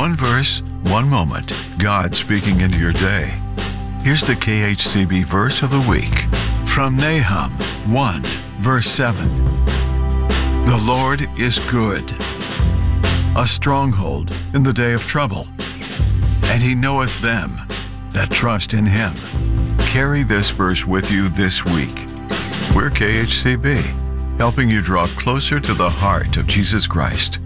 One verse, one moment, God speaking into your day. Here's the KHCB verse of the week. From Nahum 1, verse 7. The Lord is good, a stronghold in the day of trouble, and he knoweth them that trust in him. Carry this verse with you this week. We're KHCB, helping you draw closer to the heart of Jesus Christ.